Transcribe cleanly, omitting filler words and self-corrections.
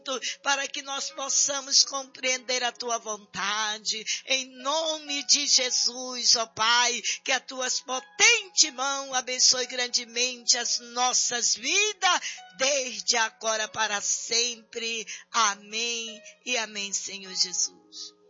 para que nós possamos compreender a tua vontade, em nome de Jesus, ó Pai, que a tua potente mão abençoe grandemente as nossas vidas, desde agora para sempre, amém e amém, Senhor Jesus.